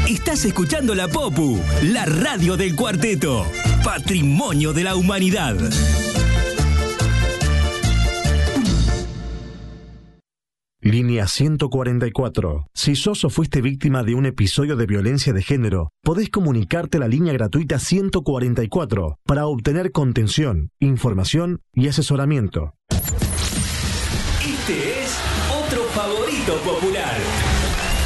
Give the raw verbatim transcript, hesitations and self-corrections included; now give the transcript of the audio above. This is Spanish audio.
Estás escuchando La Popu, la radio del cuarteto, patrimonio de la humanidad. Línea ciento cuarenta y cuatro. Si sos o fuiste víctima de un episodio de violencia de género, podés comunicarte a la línea gratuita ciento cuarenta y cuatro para obtener contención, información y asesoramiento. Este es otro favorito popular.